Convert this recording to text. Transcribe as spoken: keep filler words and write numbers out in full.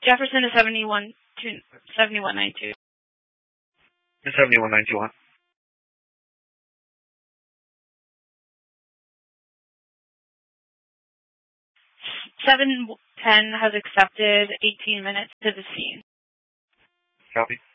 Jefferson to seventy-one to seventy-one ninety-two. seventy-one ninety-one. seven ten has accepted eighteen minutes to the scene. Copy.